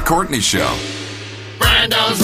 Courtney Show. Brando's.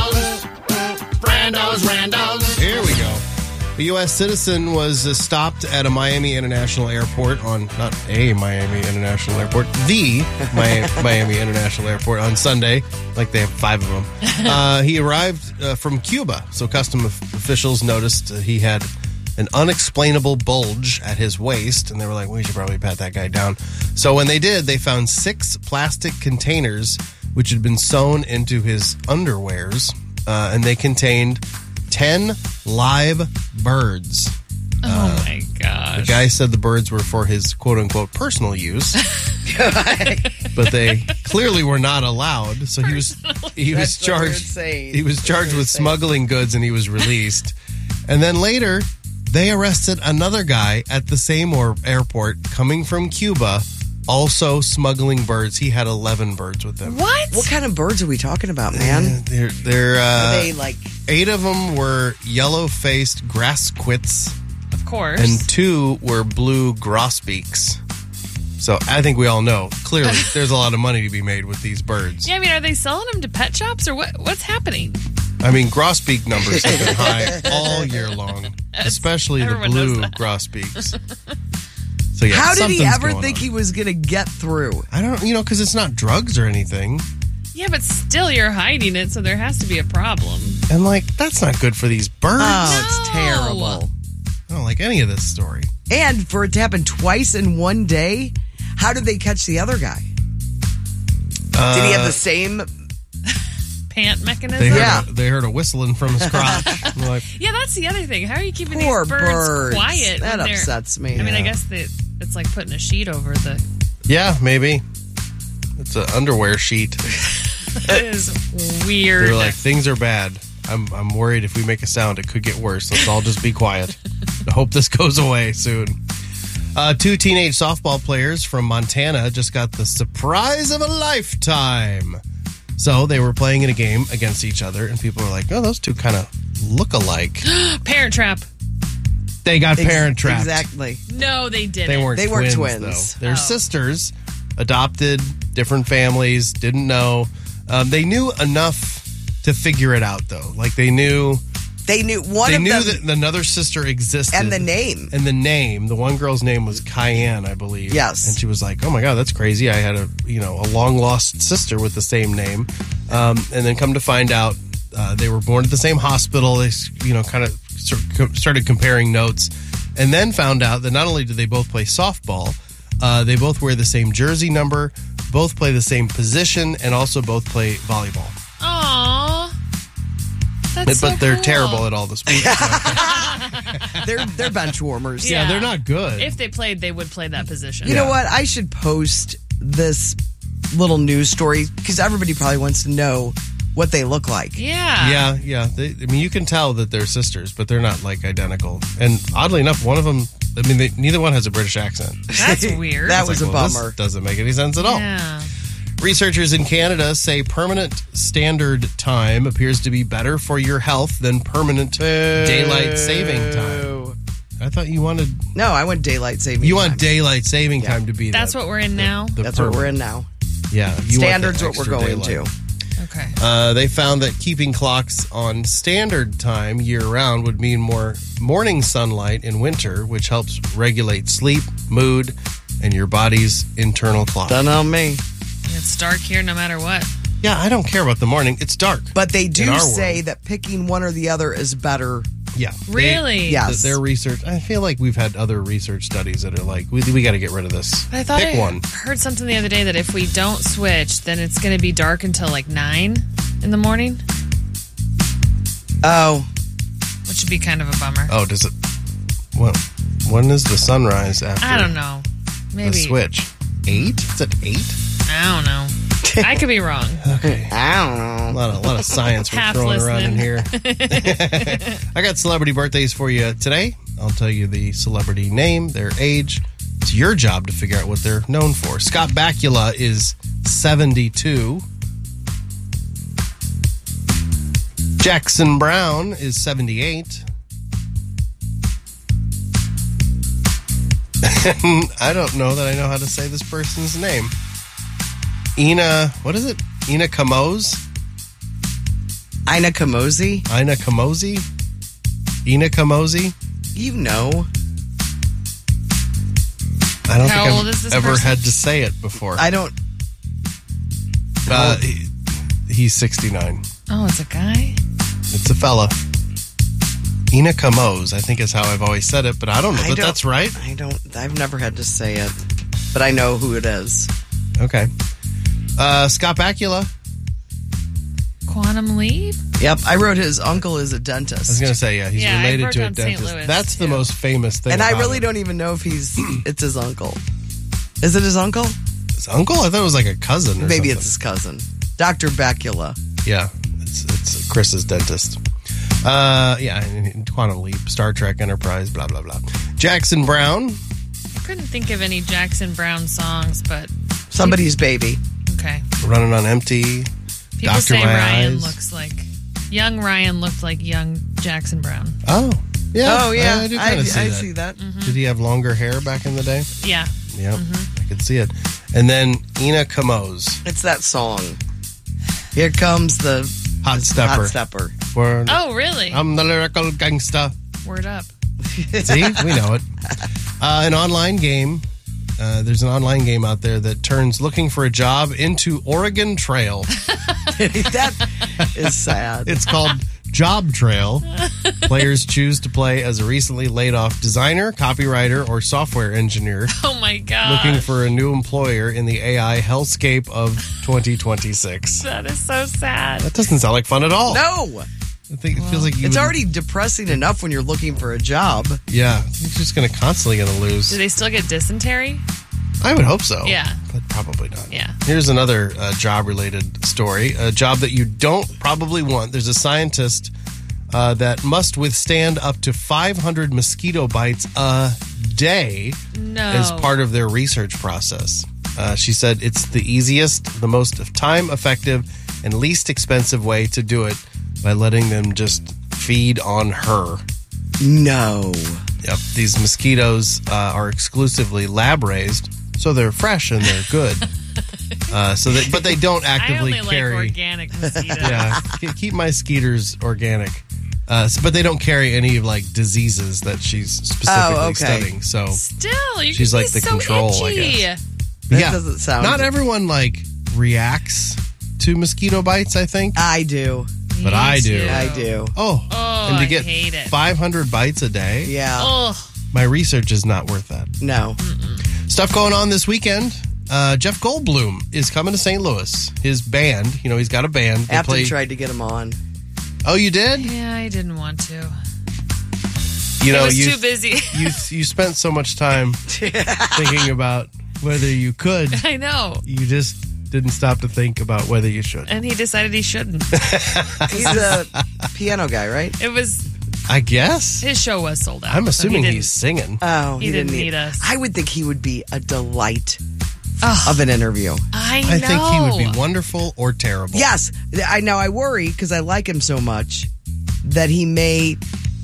Here we go. A U.S. citizen was stopped at a Miami International Airport not a Miami International Airport, the Miami International Airport on Sunday, like they have 5 of them. He arrived from Cuba, so custom officials noticed he had an unexplainable bulge at his waist, and they were like, we should probably pat that guy down. So when they did, they found 6 plastic containers which had been sewn into his underwears, and they contained 10 live birds. Oh, my gosh. The guy said the birds were for his quote-unquote personal use, but they clearly were not allowed. So he was charged with smuggling goods, and he was released. And then later, they arrested another guy at the same airport coming from Cuba, also smuggling birds. He had 11 birds with him. What kind of birds are we talking about, man? They're Are they like... 8 of them were yellow-faced grass quits. Of course. And 2 were blue grosbeaks. So I think we all know, clearly, there's a lot of money to be made with these birds. Yeah, I mean, are they selling them to pet shops or what's happening? I mean, grosbeak numbers have been high all year long, especially the blue grosbeaks. So yeah, how did he ever going think on. he was going to get through? I don't, because it's not drugs or anything. Yeah, but still you're hiding it, so there has to be a problem. And, that's not good for these birds. Oh, it's terrible. I don't like any of this story. And for it to happen twice in one day, how did they catch the other guy? Did he have the same... Pant mechanism? They heard a whistling from his crotch. Yeah, that's the other thing. How are you keeping Poor these birds quiet? That when upsets me. I mean, I guess it's like putting a sheet over the... Yeah, maybe. It's an underwear sheet. It is weird. They're like, things are bad. I'm worried if we make a sound, it could get worse. Let's all just be quiet. I hope this goes away soon. 2 teenage softball players from Montana just got the surprise of a lifetime. So they were playing in a game against each other, and people were like, oh, those 2 kind of look alike. Parent trap. They got parent trapped. Exactly. No, they didn't. They weren't twins. Though. They're sisters, adopted, different families, didn't know. They knew enough to figure it out, though. Like, they knew that another sister existed. And the name. The one girl's name was Cayenne, I believe. Yes. And she was like, oh my God, that's crazy. I had a long-lost sister with the same name. And then come to find out, they were born at the same hospital. They, kind of started comparing notes. And then found out that not only did they both play softball, they both wear the same jersey number, both play the same position, and also both play volleyball. Aww. That's But they're cool. terrible at all the sports. They're bench warmers. Yeah, they're not good. If they played, they would play that position. You know what? I should post this little news story because everybody probably wants to know what they look like. Yeah. Yeah. You can tell that they're sisters, but they're not identical. And oddly enough, one of them, neither one has a British accent. That's weird. That was a bummer. This doesn't make any sense at all. Yeah. Researchers in Canada say permanent standard time appears to be better for your health than permanent daylight saving time. I thought you wanted... No, I want daylight saving time. You want daylight saving time to be... That's what we're in now? That's what we're in now. Yeah. Standard's what we're going to. Okay. They found that keeping clocks on standard time year-round would mean more morning sunlight in winter, which helps regulate sleep, mood, and your body's internal clock. Done on me. It's dark here no matter what. Yeah, I don't care about the morning. It's dark. But they do say world. that picking one or the other is better. Yeah. Really? Yes. Their research, I feel like we've had other research studies that are like, we got to get rid of this. But I thought Pick one. Heard something the other day that if we don't switch, then it's going to be dark until 9 in the morning. Oh. Which would be kind of a bummer. Oh, does it? Well, when is the sunrise after? I don't know. Maybe. The switch. 8? Is it 8? I don't know. I could be wrong. Okay. I don't know. A lot of science we're throwing around in here. I got celebrity birthdays for you today. I'll tell you the celebrity name, their age. It's your job to figure out what they're known for. Scott Bakula is 72. Jackson Brown is 78. And I don't know that I know how to say this person's name. Ina, what is it? Ina Kamoze? Ina Kamoze? Ina Kamoze? Ina Kamoze? You know. I don't How old think is this I've ever person? had to say it before. I don't. He's 69. Oh, it's a guy? It's a fella. Ina Kamoze, I think is how I've always said it, but I don't know that that's right. I've never had to say it, but I know who it is. Okay. Scott Bakula. Quantum Leap? Yep, I wrote his uncle is a I was dentist. going to say, yeah, he's Yeah, I related work to a on St. dentist. Louis, That's the too. most famous thing And I about really him. don't even know if it's his uncle. Is it his uncle? His uncle? I thought it was like a cousin or Maybe something. it's his cousin. Dr. Bakula. Yeah, it's Chris's dentist. Yeah, and Quantum Leap, Star Trek Enterprise, blah, blah, blah. Jackson Brown. I couldn't think of any Jackson Brown songs, but Somebody's baby. okay. Running on Empty. People Dr. say My Ryan Eyes. looks like young Ryan looked like young Jackson Brown. Oh, yeah. Oh, yeah. I do kind of see I that. see that. Did he have longer hair back in the day? Yeah. Yep, I could see it. And then Ina Kamoze. It's that song. Here comes the Hot Stepper. hot stepper. Word. Oh, really? I'm the lyrical gangsta. Word up. See, we know it. An online game. There's an online game out there that turns looking for a job into Oregon Trail. That is sad. It's called Job Trail. Players choose to play as a recently laid off designer, copywriter, or software engineer Oh, my God. looking for a new employer in the AI hellscape of 2026. That is so sad. That doesn't sound like fun at all. No. I think it feels like you It's would- already depressing enough when you're looking for a job. Yeah, you're just constantly going to lose. Do they still get dysentery? I would hope so. Yeah. But probably not. Yeah. Here's another job-related story. A job that you don't probably want. There's a scientist that must withstand up to 500 mosquito bites a day No. as part of their research process. She said it's the easiest, the most time-effective, and least expensive way to do it by letting them just feed on her. No. Yep, these mosquitoes are exclusively lab-raised, so they're fresh and they're good. But they don't actively I only carry. like organic mosquitoes. Yeah, keep my skeeters organic. But they don't carry any of like diseases that she's specifically studying. So Still, you She's can like be the so control, I itchy. guess. That yeah, doesn't sound- Not everyone like reacts to mosquito bites. I think, I do. but Me I do. too. I do. Oh, and to I get hate it. 500 bites a day. Yeah. Oh, My research is not worth that. No. Stuff going on this weekend. Jeff Goldblum is coming to St. Louis. His band, he's got a band. They Afton play- tried to get him on. Oh, you did? yeah, I didn't want to. You I know, was you too busy. you spent so much time thinking about whether you could. I know. You just didn't stop to think about whether you should. And he decided he shouldn't. He's a piano guy, right? It was, I guess. his show was sold out. I'm so assuming he didn't- he's singing. Oh, He didn't need us. I would think he would be a delight Ugh. of an interview. I know. I think he would be wonderful or terrible. Yes, I know. I worry because I like him so much that he may.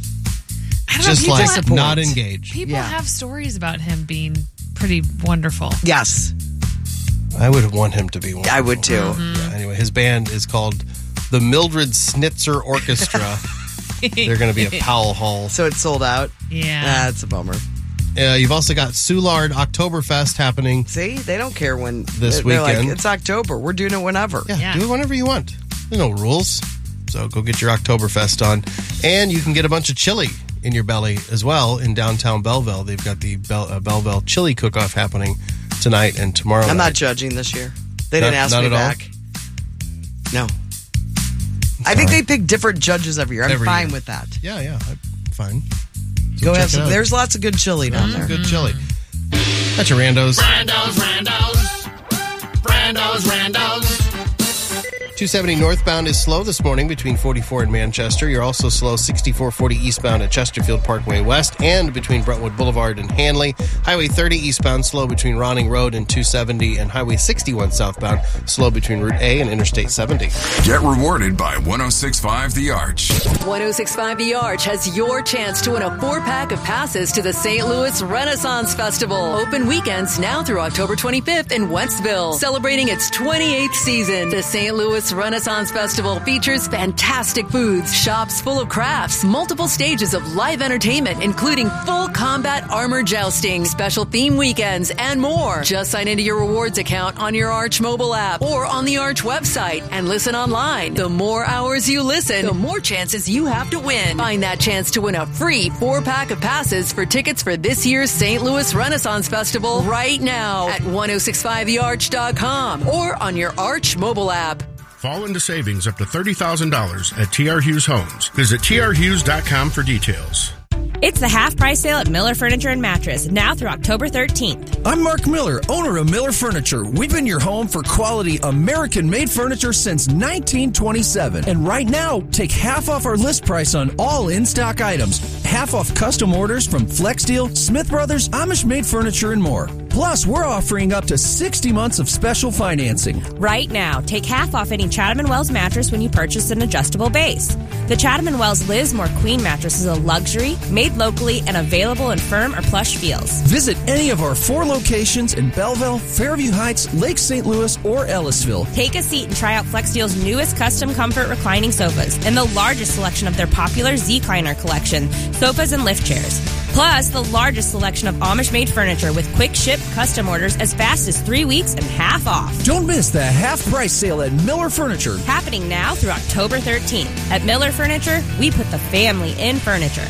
I don't Just know, like people, not engaged. people Yeah. have stories about him being pretty wonderful. Yes, I would want him to be wonderful. I would too. Mm-hmm. Yeah, anyway, his band is called the Mildred Snitzer Orchestra. They're going to be at Powell Hall. So it's sold out. Yeah. That's a bummer. You've also got Soulard Oktoberfest happening. See, they don't care when This they're like, weekend. it's October. We're doing it whenever. Yeah, Yeah. do it whenever you want. There's no rules. So go get your Oktoberfest on. And you can get a bunch of chili in your belly as well in downtown Belleville. They've got the Belleville Chili Cook-Off happening tonight and tomorrow I'm night. not judging this year. They didn't ask not me at all? back. No. I think they pick different judges every year. I'm Every fine year. with that. Yeah, fine. So Go check have it some. out. There's lots of good chili down there. Good chili. That's your randos. Randos. 270 northbound is slow this morning between 44 and Manchester. You're also slow 6440 eastbound at Chesterfield Parkway West and between Brentwood Boulevard and Hanley. Highway 30 eastbound slow between Ronning Road and 270, and Highway 61 southbound slow between Route A and Interstate 70. Get rewarded by 106.5 The Arch. 106.5 The Arch has your chance to win a 4-pack of passes to the St. Louis Renaissance Festival. Open weekends now through October 25th in Wentzville. Celebrating its 28th season, the St. Louis Renaissance Festival features fantastic booths, shops full of crafts, multiple stages of live entertainment, including full combat armor jousting, special theme weekends, and more. Just sign into your rewards account on your Arch mobile app or on the Arch website and listen online. The more hours you listen, the more chances you have to win. Find that chance to win a free 4-pack of passes for tickets for this year's St. Louis Renaissance Festival right now at 1065thearch.com or on your Arch mobile app. Fall into savings up to $30,000 at TR Hughes Homes. Visit trhughes.com for details. It's the half price sale at Miller Furniture and Mattress, now through October 13th. I'm Mark Miller, owner of Miller Furniture. We've been your home for quality American-made furniture since 1927. And right now, take half off our list price on all in-stock items. Half off custom orders from FlexSteel, Smith Brothers, Amish-made furniture, and more. Plus, we're offering up to 60 months of special financing. Right now, take half off any Chatham & Wells mattress when you purchase an adjustable base. The Chatham & Wells Lismore Queen mattress is a luxury, made locally, and available in firm or plush feels. Visit any of our 4 locations in Belleville, Fairview Heights, Lake St. Louis, or Ellisville. Take a seat and try out FlexSteel's newest custom comfort reclining sofas and the largest selection of their popular Z-Cliner collection, sofas and lift chairs. Plus, the largest selection of Amish-made furniture with quick ship custom orders as fast as 3 weeks and half off. Don't miss the half price sale at Miller Furniture. Happening now through October 13th. At Miller Furniture, we put the family in furniture.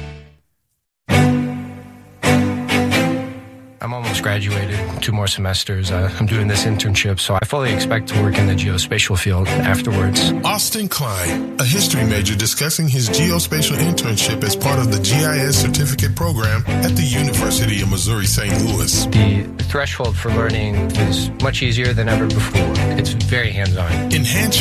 I'm almost graduated, 2 more semesters. I'm doing this internship, so I fully expect to work in the geospatial field afterwards. Austin Klein, a history major discussing his geospatial internship as part of the GIS certificate program at the University of Missouri St. Louis. The threshold for learning is much easier than ever before. It's very hands-on. Enhance